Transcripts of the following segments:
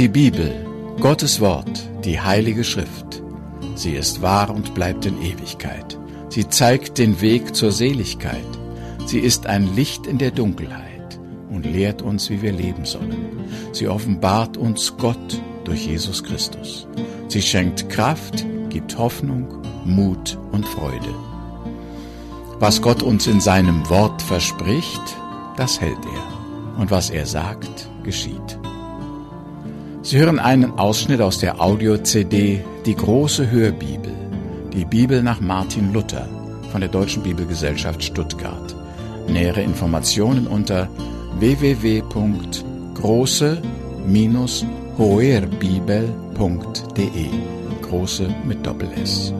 Die Bibel, Gottes Wort, die Heilige Schrift. Sie ist wahr und bleibt in Ewigkeit. Sie zeigt den Weg zur Seligkeit. Sie ist ein Licht in der Dunkelheit und lehrt uns, wie wir leben sollen. Sie offenbart uns Gott durch Jesus Christus. Sie schenkt Kraft, gibt Hoffnung, Mut und Freude. Was Gott uns in seinem Wort verspricht, das hält er. Und was er sagt, geschieht. Sie hören einen Ausschnitt aus der Audio-CD Die große Hörbibel, die Bibel nach Martin Luther von der Deutschen Bibelgesellschaft Stuttgart. Nähere Informationen unter www.große-hoerbibel.de, große mit Doppel-S.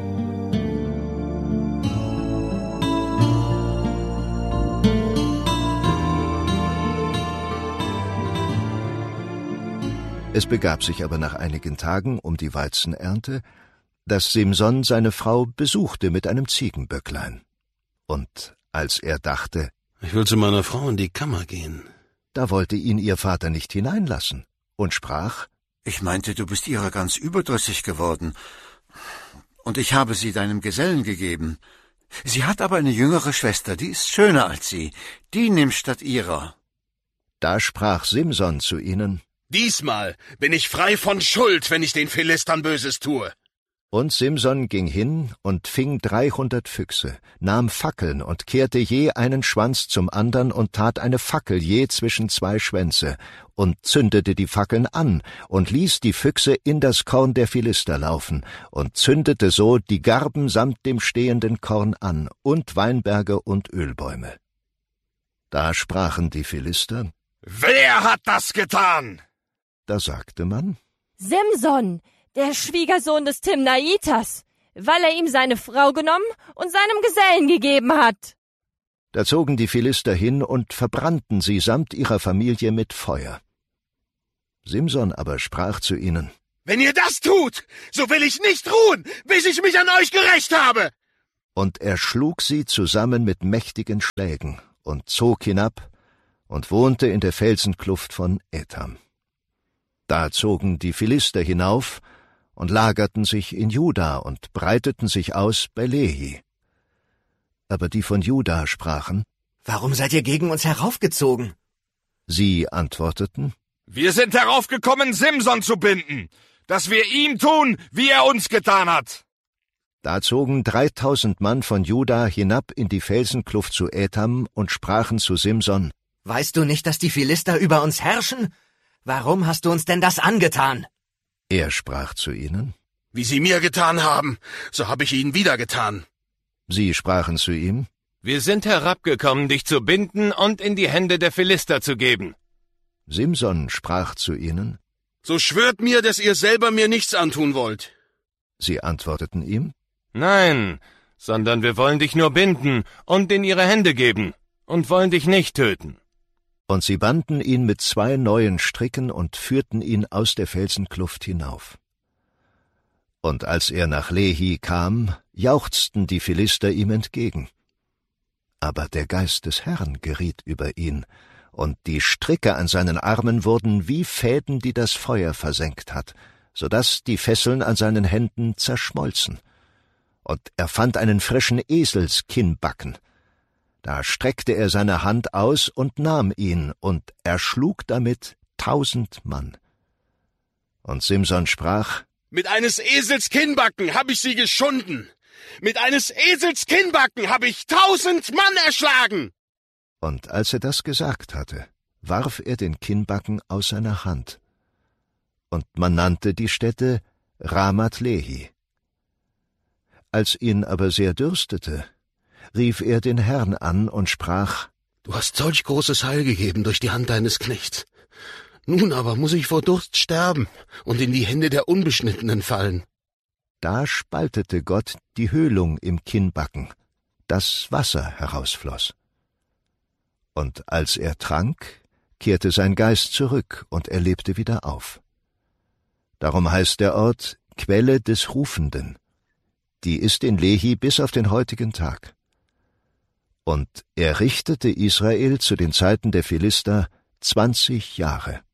Es begab sich aber nach einigen Tagen um die Weizenernte, dass Simson seine Frau besuchte mit einem Ziegenböcklein. Und als er dachte, ich will zu meiner Frau in die Kammer gehen, da wollte ihn ihr Vater nicht hineinlassen und sprach, ich meinte, du bist ihrer ganz überdrüssig geworden, und ich habe sie deinem Gesellen gegeben. Sie hat aber eine jüngere Schwester, die ist schöner als sie, die nimm statt ihrer. Da sprach Simson zu ihnen, diesmal bin ich frei von Schuld, wenn ich den Philistern Böses tue. Und Simson ging hin und fing 300 Füchse, nahm Fackeln und kehrte je einen Schwanz zum andern und tat eine Fackel je zwischen 2 Schwänze und zündete die Fackeln an und ließ die Füchse in das Korn der Philister laufen und zündete so die Garben samt dem stehenden Korn an und Weinberge und Ölbäume. Da sprachen die Philister, wer hat das getan? Da sagte man, Simson, der Schwiegersohn des Timnaitas, weil er ihm seine Frau genommen und seinem Gesellen gegeben hat. Da zogen die Philister hin und verbrannten sie samt ihrer Familie mit Feuer. Simson aber sprach zu ihnen, wenn ihr das tut, so will ich nicht ruhen, bis ich mich an euch gerächt habe. Und er schlug sie zusammen mit mächtigen Schlägen und zog hinab und wohnte in der Felsenkluft von Etam. Da zogen die Philister hinauf und lagerten sich in Juda und breiteten sich aus bei Lehi. Aber die von Juda sprachen, warum seid ihr gegen uns heraufgezogen? Sie antworteten, wir sind heraufgekommen, Simson zu binden, dass wir ihm tun, wie er uns getan hat. Da zogen 3000 Mann von Juda hinab in die Felsenkluft zu Etam und sprachen zu Simson, weißt du nicht, dass die Philister über uns herrschen? Warum hast du uns denn das angetan? Er sprach zu ihnen, wie sie mir getan haben, so habe ich ihnen wieder getan. Sie sprachen zu ihm, wir sind herabgekommen, dich zu binden und in die Hände der Philister zu geben. Simson sprach zu ihnen, so schwört mir, dass ihr selber mir nichts antun wollt. Sie antworteten ihm, nein, sondern wir wollen dich nur binden und in ihre Hände geben und wollen dich nicht töten. Und sie banden ihn mit 2 neuen Stricken und führten ihn aus der Felsenkluft hinauf. Und als er nach Lehi kam, jauchzten die Philister ihm entgegen. Aber der Geist des Herrn geriet über ihn, und die Stricke an seinen Armen wurden wie Fäden, die das Feuer versenkt hat, so daß die Fesseln an seinen Händen zerschmolzen. Und er fand einen frischen Eselskinnbacken. Da streckte er seine Hand aus und nahm ihn und erschlug damit 1000 Mann. Und Simson sprach, mit eines Esels Kinnbacken hab ich sie geschunden. Mit eines Esels Kinnbacken hab ich 1000 Mann erschlagen. Und als er das gesagt hatte, warf er den Kinnbacken aus seiner Hand. Und man nannte die Stätte Ramat Lehi. Als ihn aber sehr dürstete, rief er den Herrn an und sprach, du hast solch großes Heil gegeben durch die Hand deines Knechts. Nun aber muss ich vor Durst sterben und in die Hände der Unbeschnittenen fallen. Da spaltete Gott die Höhlung im Kinnbacken, dass Wasser herausfloss. Und als er trank, kehrte sein Geist zurück und er lebte wieder auf. Darum heißt der Ort Quelle des Rufenden. Die ist in Lehi bis auf den heutigen Tag. Und er richtete Israel zu den Zeiten der Philister 20 Jahre.